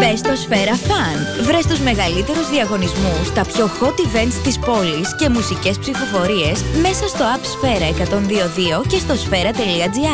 Μπες στο Σφαίρα Fun. Βρες τους μεγαλύτερους διαγωνισμούς, τα πιο hot events της πόλης και μουσικές ψηφοφορίες μέσα στο app Σφαίρα 102.2 και στο σφαίρα.gr.